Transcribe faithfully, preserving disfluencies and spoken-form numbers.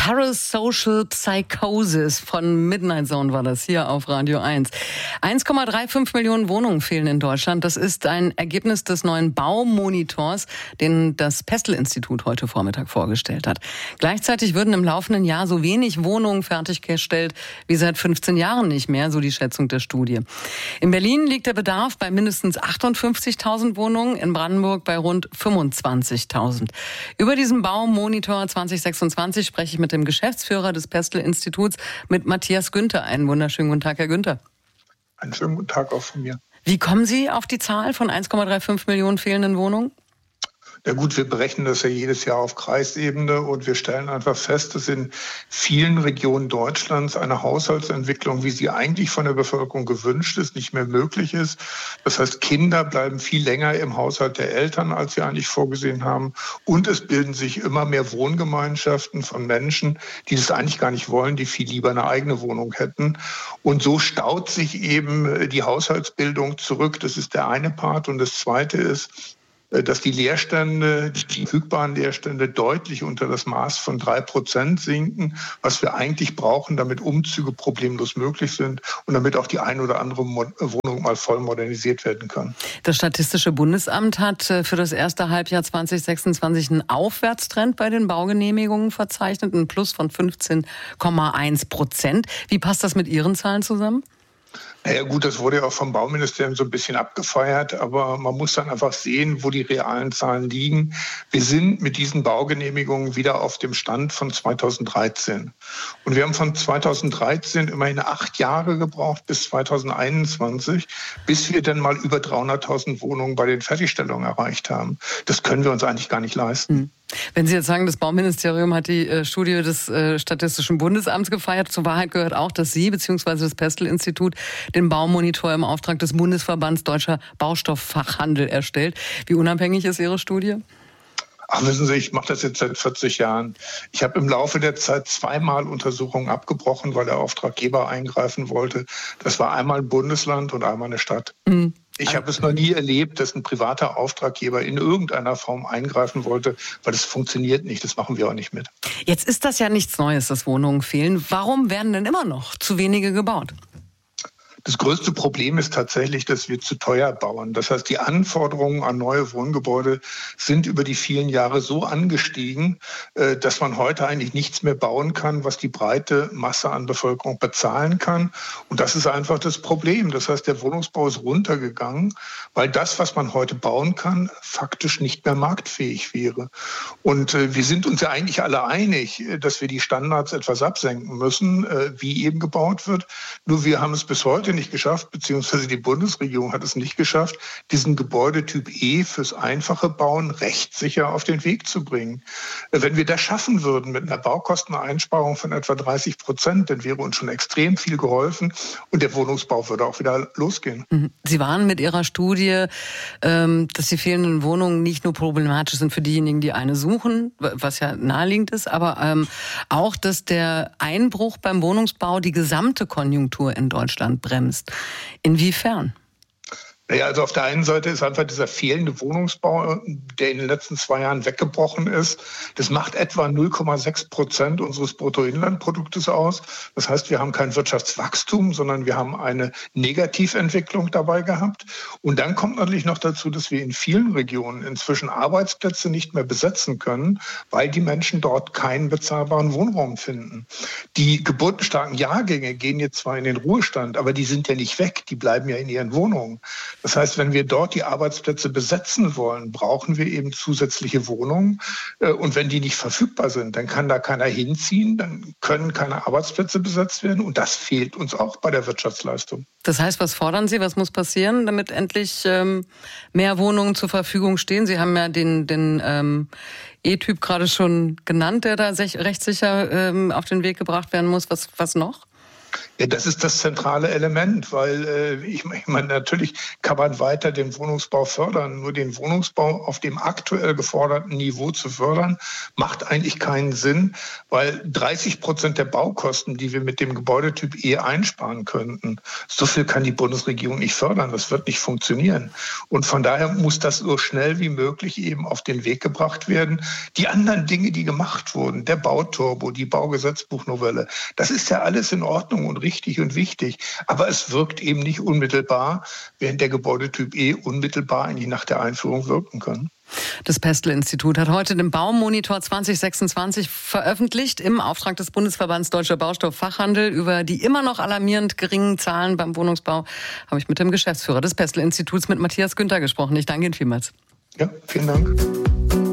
Parasocial Psychosis von Midnight Zone war das hier auf Radio eins. eins Komma fünfunddreißig Millionen Wohnungen fehlen in Deutschland. Das ist ein Ergebnis des neuen Baumonitors, den das Pestel-Institut heute Vormittag vorgestellt hat. Gleichzeitig würden im laufenden Jahr so wenig Wohnungen fertiggestellt wie seit fünfzehn Jahren nicht mehr, so die Schätzung der Studie. In Berlin liegt der Bedarf bei mindestens achtundfünfzigtausend Wohnungen, in Brandenburg bei rund fünfundzwanzigtausend. Über diesen Baumonitor zwanzig sechsundzwanzig spreche ich mit dem Geschäftsführer des Pestel-Instituts, mit Matthias Günther. Einen wunderschönen guten Tag, Herr Günther. Einen schönen guten Tag auch von mir. Wie kommen Sie auf die Zahl von eins Komma fünfunddreißig Millionen fehlenden Wohnungen? Ja gut, wir berechnen das ja jedes Jahr auf Kreisebene und wir stellen einfach fest, dass in vielen Regionen Deutschlands eine Haushaltsentwicklung, wie sie eigentlich von der Bevölkerung gewünscht ist, nicht mehr möglich ist. Das heißt, Kinder bleiben viel länger im Haushalt der Eltern, als sie eigentlich vorgesehen haben. Und es bilden sich immer mehr Wohngemeinschaften von Menschen, die das eigentlich gar nicht wollen, die viel lieber eine eigene Wohnung hätten. Und so staut sich eben die Haushaltsbildung zurück. Das ist der eine Part. Und das zweite ist, dass die Leerstände, die verfügbaren Leerstände deutlich unter das Maß von drei Prozent sinken, was wir eigentlich brauchen, damit Umzüge problemlos möglich sind und damit auch die ein oder andere Wohnung mal voll modernisiert werden kann. Das Statistische Bundesamt hat für das erste Halbjahr zwanzig sechsundzwanzig einen Aufwärtstrend bei den Baugenehmigungen verzeichnet, einen Plus von fünfzehn Komma eins Prozent. Wie passt das mit Ihren Zahlen zusammen? Naja gut, das wurde ja auch vom Bauministerium so ein bisschen abgefeiert, aber man muss dann einfach sehen, wo die realen Zahlen liegen. Wir sind mit diesen Baugenehmigungen wieder auf dem Stand von zweitausenddreizehn. Und wir haben von zweitausenddreizehn immerhin acht Jahre gebraucht bis zweitausendeinundzwanzig, bis wir dann mal über dreihunderttausend Wohnungen bei den Fertigstellungen erreicht haben. Das können wir uns eigentlich gar nicht leisten. Mhm. Wenn Sie jetzt sagen, das Bauministerium hat die äh, Studie des äh, Statistischen Bundesamts gefeiert, zur Wahrheit gehört auch, dass Sie bzw. das Pestel-Institut den Baumonitor im Auftrag des Bundesverbands Deutscher Baustofffachhandel erstellt. Wie unabhängig ist Ihre Studie? Ach, wissen Sie, ich mache das jetzt seit vierzig Jahren. Ich habe im Laufe der Zeit zweimal Untersuchungen abgebrochen, weil der Auftraggeber eingreifen wollte. Das war einmal ein Bundesland und einmal eine Stadt. Mhm. Ich habe es noch nie erlebt, dass ein privater Auftraggeber in irgendeiner Form eingreifen wollte, weil das funktioniert nicht. Das machen wir auch nicht mit. Jetzt ist das ja nichts Neues, dass Wohnungen fehlen. Warum werden denn immer noch zu wenige gebaut? Das größte Problem ist tatsächlich, dass wir zu teuer bauen. Das heißt, die Anforderungen an neue Wohngebäude sind über die vielen Jahre so angestiegen, dass man heute eigentlich nichts mehr bauen kann, was die breite Masse an Bevölkerung bezahlen kann. Und das ist einfach das Problem. Das heißt, der Wohnungsbau ist runtergegangen, weil das, was man heute bauen kann, faktisch nicht mehr marktfähig wäre. Und wir sind uns ja eigentlich alle einig, dass wir die Standards etwas absenken müssen, wie eben gebaut wird. Nur wir haben es bis heute nicht geschafft, beziehungsweise die Bundesregierung hat es nicht geschafft, diesen Gebäudetyp E fürs einfache Bauen rechtssicher auf den Weg zu bringen. Wenn wir das schaffen würden mit einer Baukosteneinsparung von etwa dreißig Prozent, dann wäre uns schon extrem viel geholfen und der Wohnungsbau würde auch wieder losgehen. Sie waren mit Ihrer Studie, dass die fehlenden Wohnungen nicht nur problematisch sind für diejenigen, die eine suchen, was ja naheliegend ist, aber auch, dass der Einbruch beim Wohnungsbau die gesamte Konjunktur in Deutschland bremst. Inwiefern? Naja, also auf der einen Seite ist einfach dieser fehlende Wohnungsbau, der in den letzten zwei Jahren weggebrochen ist. Das macht etwa null Komma sechs Prozent unseres Bruttoinlandproduktes aus. Das heißt, wir haben kein Wirtschaftswachstum, sondern wir haben eine Negativentwicklung dabei gehabt. Und dann kommt natürlich noch dazu, dass wir in vielen Regionen inzwischen Arbeitsplätze nicht mehr besetzen können, weil die Menschen dort keinen bezahlbaren Wohnraum finden. Die geburtenstarken Jahrgänge gehen jetzt zwar in den Ruhestand, aber die sind ja nicht weg, die bleiben ja in ihren Wohnungen. Das heißt, wenn wir dort die Arbeitsplätze besetzen wollen, brauchen wir eben zusätzliche Wohnungen. Und wenn die nicht verfügbar sind, dann kann da keiner hinziehen, dann können keine Arbeitsplätze besetzt werden. Und das fehlt uns auch bei der Wirtschaftsleistung. Das heißt, was fordern Sie, was muss passieren, damit endlich ähm, mehr Wohnungen zur Verfügung stehen? Sie haben ja den, den ähm, E-Typ gerade schon genannt, der da rechtssicher ähm, auf den Weg gebracht werden muss. Was, was noch? Ja, das ist das zentrale Element, weil äh, ich, ich meine, natürlich kann man weiter den Wohnungsbau fördern. Nur den Wohnungsbau auf dem aktuell geforderten Niveau zu fördern, macht eigentlich keinen Sinn, weil dreißig Prozent der Baukosten, die wir mit dem Gebäudetyp E einsparen könnten, so viel kann die Bundesregierung nicht fördern. Das wird nicht funktionieren. Und von daher muss das so schnell wie möglich eben auf den Weg gebracht werden. Die anderen Dinge, die gemacht wurden, der Bauturbo, die Baugesetzbuchnovelle, das ist ja alles in Ordnung und richtig und wichtig. Aber es wirkt eben nicht unmittelbar, während der Gebäudetyp E unmittelbar eigentlich nach der Einführung wirken kann. Das Pestel-Institut hat heute den Baumonitor zwanzig sechsundzwanzig veröffentlicht im Auftrag des Bundesverbands Deutscher Baustofffachhandel. Über die immer noch alarmierend geringen Zahlen beim Wohnungsbau habe ich mit dem Geschäftsführer des Pestel-Instituts, mit Matthias Günther, gesprochen. Ich danke Ihnen vielmals. Ja, vielen Dank.